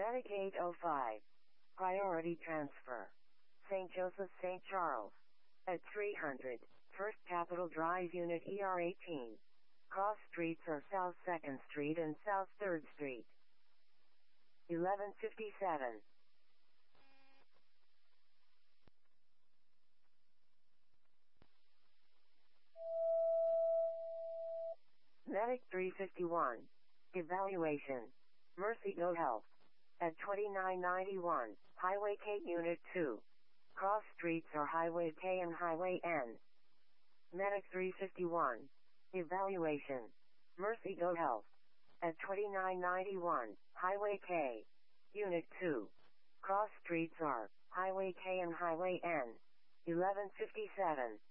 Medic 805. Priority transfer. St. Joseph St. Charles. At 300. First Capitol Drive Unit ER18. Cross streets are South 2nd Street and South 3rd Street. 1157. Medic 351. Evaluation. Mercy Go Health. At 2991, Highway K Unit 2. Cross streets are Highway K and Highway N. Medic 351. Evaluation. Mercy Go Health. At 2991, Highway K. Unit 2. Cross streets are Highway K and Highway N. 1157.